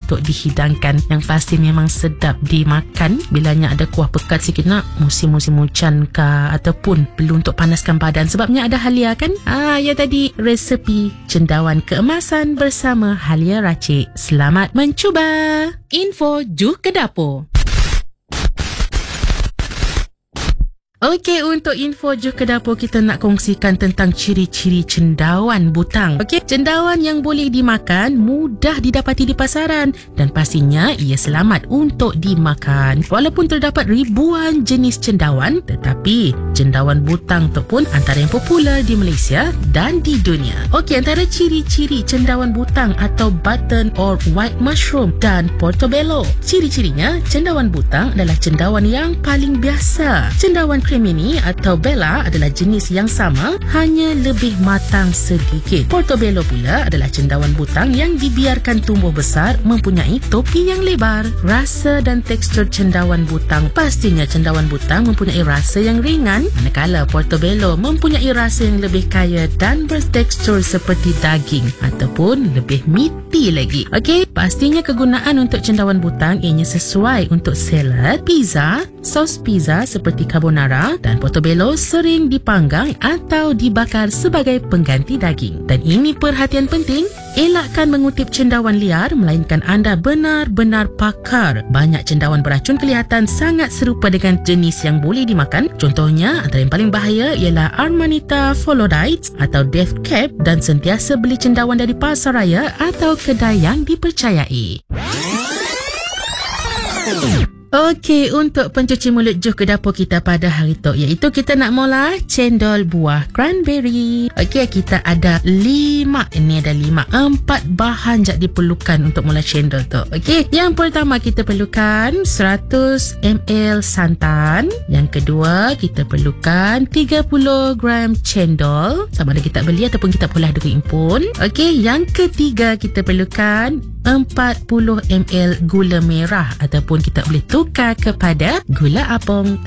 untuk dihidangkan. Yang pasti memang sedap dimakan. Bilanya ada kuah pekat sikit nak musim-musim hujan kah, ataupun perlu untuk panaskan badan sebabnya ada Halia kan. Ya tadi resepi cendawan keemasan bersama Halia Racik. Selamat mencuba. Info Juh ke Dapur. Okey, untuk info Juh ke Dapur, kita nak kongsikan tentang ciri-ciri cendawan butang. Okey, cendawan yang boleh dimakan mudah didapati di pasaran dan pastinya ia selamat untuk dimakan. Walaupun terdapat ribuan jenis cendawan, tetapi cendawan butang tu pun antara yang popular di Malaysia dan di dunia. Okey, antara ciri-ciri cendawan butang atau button or white mushroom dan portobello. Ciri-cirinya, cendawan butang adalah cendawan yang paling biasa. Cendawan Cremini atau Bella adalah jenis yang sama, hanya lebih matang sedikit. Portobello pula adalah cendawan butang yang dibiarkan tumbuh besar, mempunyai topi yang lebar. Rasa dan tekstur cendawan butang, pastinya cendawan butang mempunyai rasa yang ringan, manakala Portobello mempunyai rasa yang lebih kaya dan bertekstur seperti daging ataupun lebih meaty lagi. Okey, pastinya kegunaan untuk cendawan butang ianya sesuai untuk salad, pizza, sos pizza seperti carbonara, dan Portobello sering dipanggang atau dibakar sebagai pengganti daging. Dan ini perhatian penting, elakkan mengutip cendawan liar melainkan anda benar-benar pakar. Banyak cendawan beracun kelihatan sangat serupa dengan jenis yang boleh dimakan. Contohnya, antara yang paling bahaya ialah Amanita phalloides atau death cap, dan sentiasa beli cendawan dari pasar raya atau kedai yang dipercayai. Okey, untuk pencuci mulut Juh ke Dapur kita pada hari tu, iaitu kita nak mula cendol buah cranberry. Okey, kita ada 4 bahan jak diperlukan untuk mula cendol tu. Okey, yang pertama kita perlukan 100 ml santan. Yang kedua, kita perlukan 30 gram cendol, sama ada kita beli ataupun kita olah dari impun. Okey, yang ketiga kita perlukan 40 ml gula merah ataupun kita boleh tukar kepada gula apung.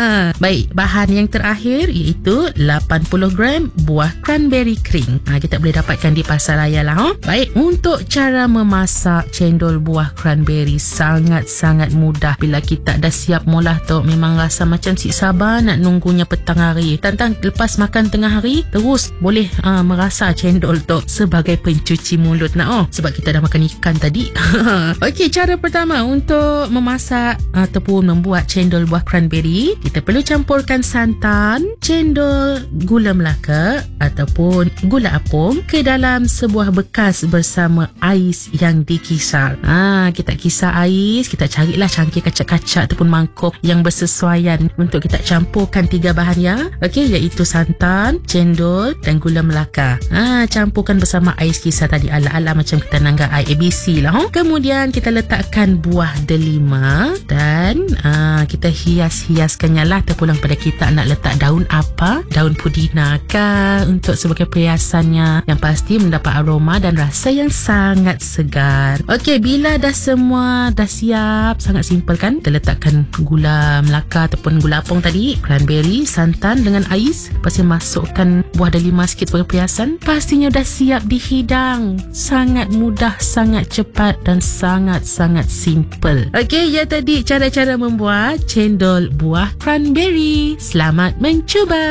Baik, bahan yang terakhir iaitu 80 gram buah cranberry kering. Kita boleh dapatkan di pasar raya lah. Baik, untuk cara memasak cendol buah cranberry sangat-sangat mudah. Bila kita dah siap molah tu, memang rasa macam si sabar nak nunggunya petang hari. Tantang lepas makan tengah hari, terus boleh merasa cendol tu sebagai pencuci mulut nak. Sebab kita dah makan ikan tadi. Okey, cara pertama untuk memasak ataupun membuat cendol buah cranberry, kita perlu campurkan santan, cendol, gula melaka ataupun gula apung ke dalam sebuah bekas bersama ais yang dikisar. Kita kisar ais, kita carilah cangkir kacak-kacak ataupun mangkuk yang bersesuaian untuk kita campurkan 3 bahan ya. Okey, iaitu santan, cendol dan gula melaka. Campurkan bersama ais kisar tadi, ala-ala macam kita nangga air ABC lah. Kemudian kita letakkan buah delima dan kita hias-hiaskannya lah. Terpulang pada kita nak letak daun apa, daun pudina kah untuk sebagai perhiasannya, yang pasti mendapat aroma dan rasa yang sangat segar. Okey, bila dah semua dah siap, sangat simple kan? Kita letakkan gula melaka ataupun gula apung tadi, cranberry, santan dengan ais. Lepas tu masukkan buah delima sikit sebagai perhiasan. Pastinya dah siap dihidang. Sangat mudah, sangat cepat dan sangat-sangat simple. Okey, ya tadi cara-cara membuat cendol buah cranberry. Selamat mencuba.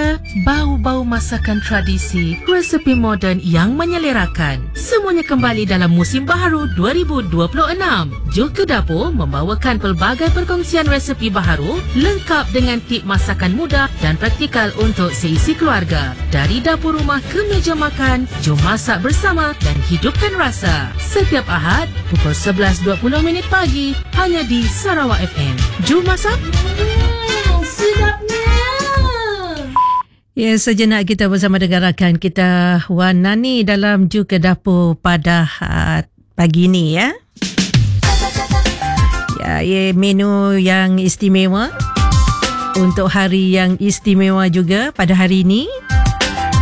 Bau-bau masakan tradisi, resepi moden yang menyelerakan. Semuanya kembali dalam musim baharu 2026. Juh ke Dapur membawakan pelbagai perkongsian resepi baharu lengkap dengan tip masakan mudah dan praktikal untuk seisi keluarga. Dari dapur rumah ke meja makan, jom masak bersama dan hidupkan rasa. Setiap Ahad pukul 11.20 pagi hanya di Sarawak FM. Jom masak. Sedapnya. Ya, sejenak kita bersama dengan rakan kita Wan Nani dalam Juh ke Dapur pada pagi ini ya. Ya, menu yang istimewa untuk hari yang istimewa juga pada hari ini.